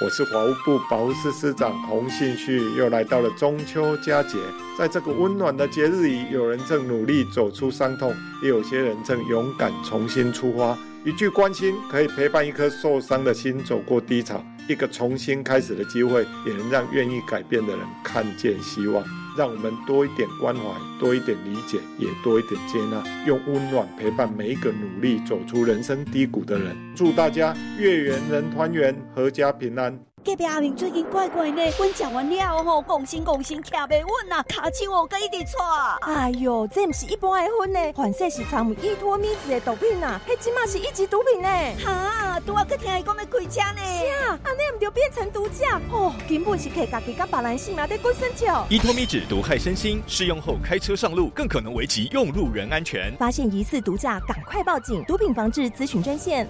我是法务部保护司司长洪信旭，又来到了中秋佳节。在这个温暖的节日里，有人正努力走出伤痛，也有些人正勇敢重新出发。一句关心可以陪伴一颗受伤的心走过低潮，一个重新开始的机会，也能让愿意改变的人看见希望。让我们多一点关怀，多一点理解，也多一点接纳，用温暖陪伴每一个努力走出人生低谷的人。祝大家月圆人团圆，阖家平安。 隔壁阿明最近怪怪呢，阮食完了后，讲心徛袂稳啊，骹手佮一直喘。 哎呦，这不是一般的薰呢，反正是掺有依托咪子的毒品啊，迄即马是一级毒品呢。 哈，拄仔佮听伊讲要开车呢。 是啊，安尼唔就变成毒驾哦，根本是摕家己甲别人性命在滚生笑。 依托咪酯毒害身心，适用后开车上路更可能危及用路人安全。 发现疑似毒驾，赶快报警！毒品防治咨询专线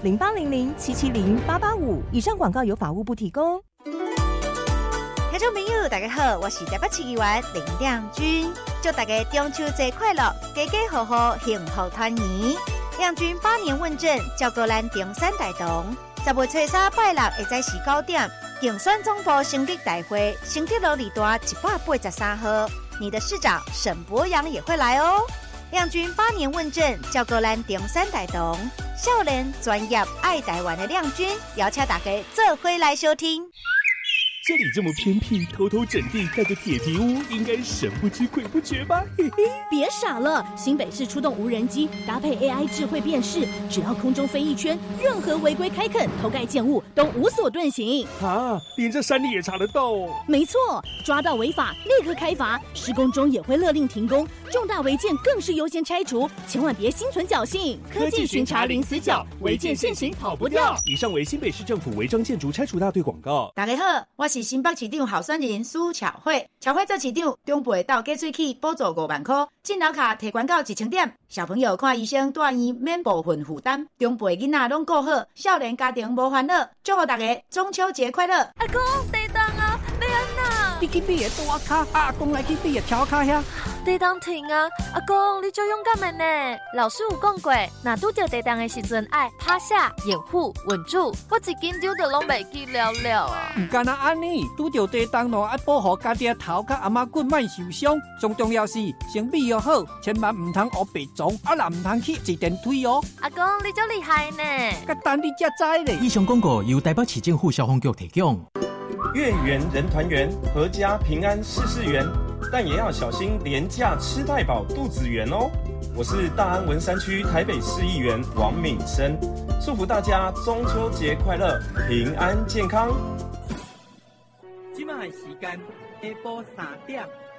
0800770885。以上广告由法务部提供。 听众朋友大家好，我是台北市议员林亮君，祝大家中秋节快乐，家家户户幸福团圆。亮君8年问政，照顾咱中山大同。10月初3拜六会早时9点，竞选总部成立大会，成铁路二段183号，你的市长沈博阳也会来哦。亮君8年问政，照顾咱中山大同。少年专业爱台湾的亮君，邀请大家做伙来收听。 这里这么偏僻，偷偷整地盖个铁皮屋，应该神不知鬼不觉吧？嘿嘿， 别傻了！新北市出动无人机，搭配 AI 智慧辨识，只要空中飞一圈，任何违规开垦、偷盖建物都无所遁形。 啊，连这山里也查得到哦！ 没错，抓到违法立刻开罚，施工中也会勒令停工，重大违建更是优先拆除，千万别心存侥幸。科技巡查零死角，违建现行跑不掉。 以上为新北市政府违章建筑拆除大队广告。 大家好，我是新北市长候选人苏巧慧。巧慧做市长，中部会到加水器补助5万块，进楼卡提悬到1000点。小朋友看医生住院免部分负担，中部的囡仔拢顾好，少年家庭无烦恼。祝福大家中秋节快乐！ 阿公，地当啊，你安那？ 你去比个大卡，阿公来去比个跳卡遐。 地当停啊！阿公，你就勇敢的呢。老师有讲过，若拄到地当的时阵，爱趴下、掩护、稳住。我一紧张就拢袂记了了啊！ 唔干那安尼，拄到地当咯，爱保护家己的头甲阿妈骨莫受伤。最重要是先备要好，千万唔通学白撞，啊啦唔通去自电推哦。 阿公，你真厉害呢！ 甲等你才知咧。 以上广告由台北市政府消防局提供。 月圆人团圆，阖家平安事事圆，但也要小心廉价吃太饱肚子圆哦。我是大安文山区台北市议员王敏生，祝福大家中秋节快乐，平安健康。 现在时间下晡3点。